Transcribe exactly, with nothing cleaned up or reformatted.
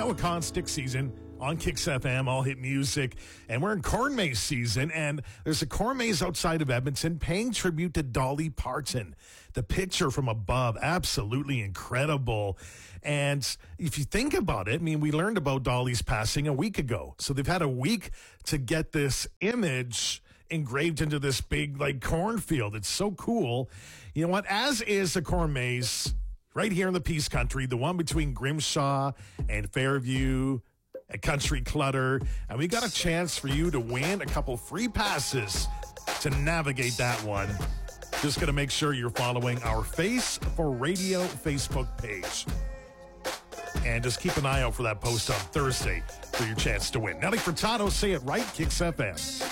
Noah Constic season on Kicks F M, all hit music. And we're in corn maze season, and there's a corn maze outside of Edmonton paying tribute to Dolly Parton. The picture from above, absolutely incredible. And if you think about it, I mean, we learned about Dolly's passing a week ago. So they've had a week to get this image engraved into this big, like, cornfield. It's so cool. You know what? As is the corn maze right here in the Peace Country, the one between Grimshaw and Fairview, a Country Clutter. And we got a chance for you to win a couple free passes to navigate that one. Just going to make sure you're following our Face for Radio Facebook page. And just keep an eye out for that post on Thursday for your chance to win. Nelly Furtado, say it right, Kicks F M.